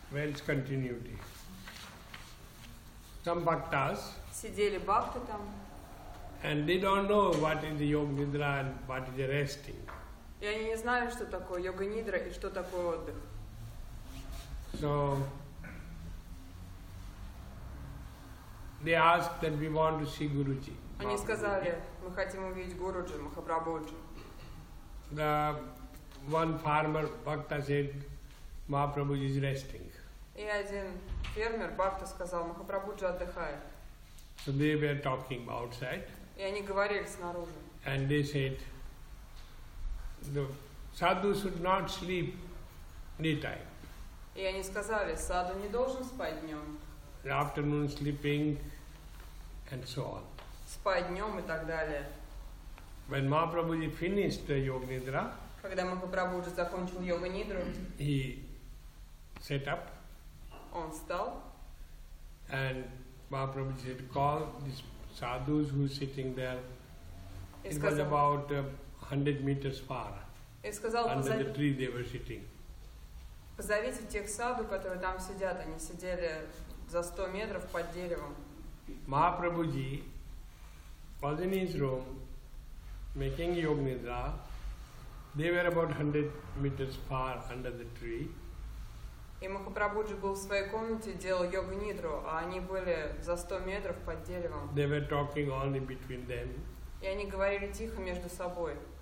Well, it's continuity. Some bhaktas, Сидели бхакты там, and they don't know what is the yoga nidra and what is the resting. и они не знали, что такое йога-нидра и что такое отдых. So they asked that we want to see Guruji. Они сказали, мы хотим увидеть Гуруджи, Махапрабхуджи. The one farmer bhakta said, Mahaprabhu is resting. И один фермер Бхакта сказал, Махапрабхуджи отдыхает. So they were talking outside, И они говорили снаружи. and they said, the sadhu should not sleep daytime. И они сказали, саду не должен спать днем, Afternoon sleeping, and so on. спать днем и так далее. When Mahaprabhu finished the yoga nidra, Когда Махапрабхуджи закончил йога-нидру, he set up, он встал, and Mahaprabhu said, call these sadhus who are sitting there. и It was сказал, about 100 meters far. Under the tree they were sitting. позовите тех саду, которые там сидят. Они сидели за 100 метров под деревом. Mahaprabhuji was in his room making yoga nidra. They were about 100 meters far under the tree. И Махапрабхуджи был в своей комнате, делал йога-нидру, а они были за 100 метров под деревом. They were talking only between them. И они говорили тихо между собой.